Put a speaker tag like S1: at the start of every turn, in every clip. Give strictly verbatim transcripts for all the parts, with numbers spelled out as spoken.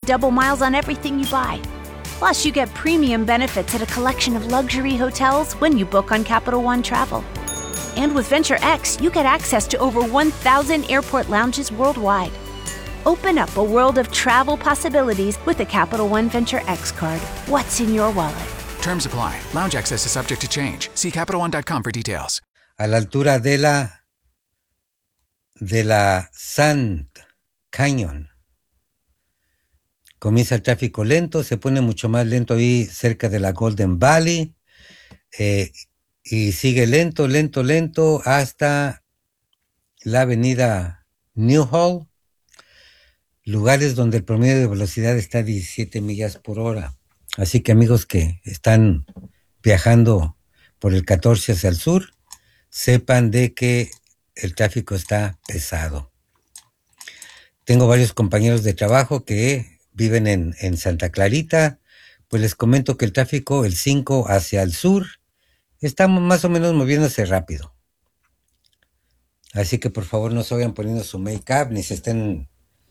S1: double miles on everything you buy. Plus, you get premium benefits at a collection of luxury hotels when you book on Capital One Travel. And with Venture X, you get access to over one thousand airport lounges worldwide. Open up a world of travel possibilities with the Capital One Venture X card. What's in your wallet?
S2: Terms apply. Lounge access is subject to change. See Capital One dot com for details.
S3: A la altura de la de la Sand Canyon comienza el tráfico lento, se pone mucho más lento ahí cerca de la Golden Valley, eh, y sigue lento, lento, lento hasta la avenida Newhall, lugares donde el promedio de velocidad está a diecisiete millas por hora. Así que amigos que están viajando por el catorce hacia el sur, sepan de que el tráfico está pesado. Tengo varios compañeros de trabajo que viven en, en Santa Clarita, pues les comento que el tráfico, el cinco hacia el sur, está más o menos moviéndose rápido. Así que por favor no se vayan poniendo su make-up, ni se estén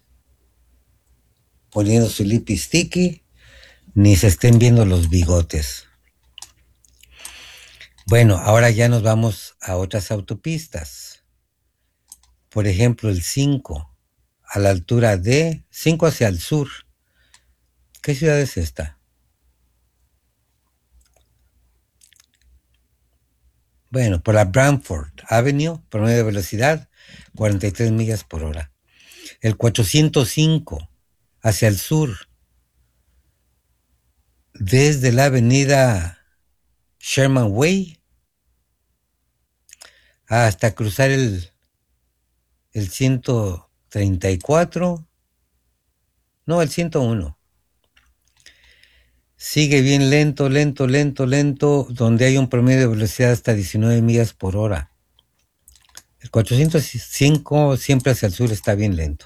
S3: poniendo su lippy sticky, ni se estén viendo los bigotes. Bueno, ahora ya nos vamos a otras autopistas. Por ejemplo, el cinco, a la altura de cinco hacia el sur. ¿Qué ciudad es esta? Bueno, por la Bradford Avenue, promedio de velocidad, cuarenta y tres millas por hora. El cuatrocientos cinco, hacia el sur, desde la avenida Sherman Way hasta cruzar el, el ciento treinta y cuatro, no, el ciento uno. Sigue bien lento, lento, lento, lento, donde hay un promedio de velocidad hasta diecinueve millas por hora. El cuatrocientos cinco siempre hacia el sur está bien lento.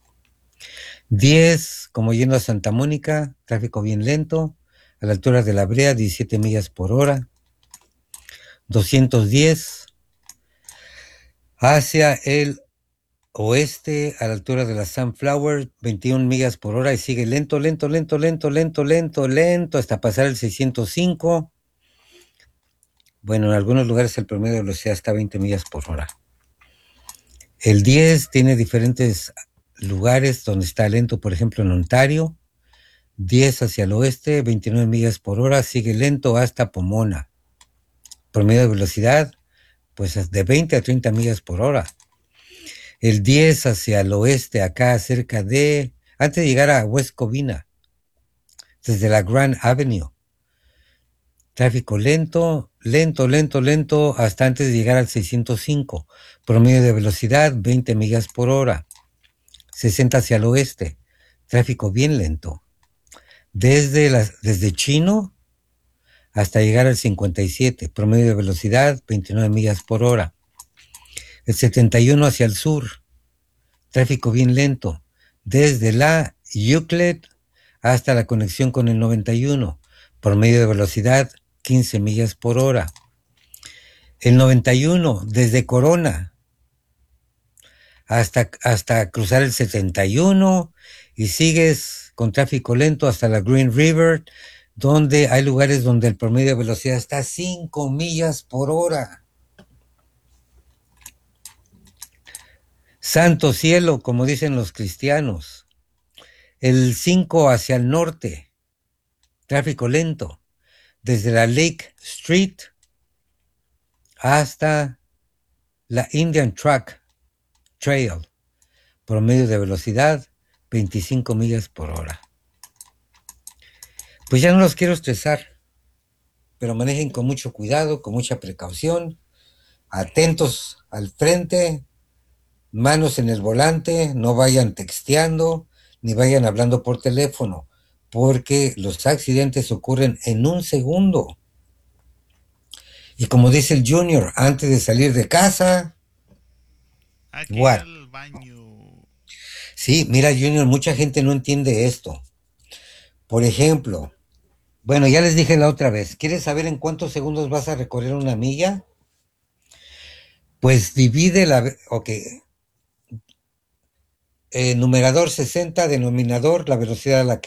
S3: diez, como yendo a Santa Mónica, tráfico bien lento, a la altura de la Brea, diecisiete millas por hora. doscientos diez, hacia el oeste, a la altura de la Sunflower, veintiuna millas por hora, y sigue lento, lento, lento, lento, lento, lento, lento, hasta pasar el seiscientos cinco. Bueno, en algunos lugares el promedio de velocidad está a veinte millas por hora. El diez tiene diferentes lugares donde está lento, por ejemplo en Ontario, diez hacia el oeste, veintinueve millas por hora, sigue lento hasta Pomona. Promedio de velocidad, pues de veinte a treinta millas por hora. El diez hacia el oeste, acá cerca de, antes de llegar a West Covina, desde la Grand Avenue. Tráfico lento, lento, lento, lento, hasta antes de llegar al seiscientos cinco. Promedio de velocidad, veinte millas por hora. sesenta hacia el oeste. Tráfico bien lento. Desde, la, desde Chino hasta llegar al cincuenta y siete. Promedio de velocidad, veintinueve millas por hora. El setenta y uno hacia el sur, tráfico bien lento, desde la Euclid hasta la conexión con el noventa y uno, promedio de velocidad quince millas por hora. El noventa y uno, desde Corona hasta, hasta cruzar el setenta y uno, y sigues con tráfico lento hasta la Green River, donde hay lugares donde el promedio de velocidad está a cinco millas por hora. Santo cielo, como dicen los cristianos. El cinco hacia el norte, tráfico lento, desde la Lake Street hasta la Indian Track Trail, promedio de velocidad veinticinco millas por hora. Pues ya no los quiero estresar, pero manejen con mucho cuidado, con mucha precaución, atentos al frente, manos en el volante, no vayan texteando, ni vayan hablando por teléfono, porque los accidentes ocurren en un segundo. Y como dice el Junior, antes de salir de casa,
S4: hay que ir al baño.
S3: Sí, mira Junior, mucha gente no entiende esto. Por ejemplo, bueno, ya les dije la otra vez, ¿quieres saber en cuántos segundos vas a recorrer una milla? Pues divide la... Ok. Eh, numerador sesenta, denominador la velocidad a la que